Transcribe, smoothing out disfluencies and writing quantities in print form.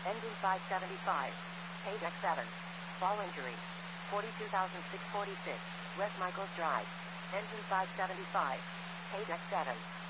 Engine 575. Paid X7. Fall injury. 42,646. West Michaels Drive. Engine 575. Paid X7.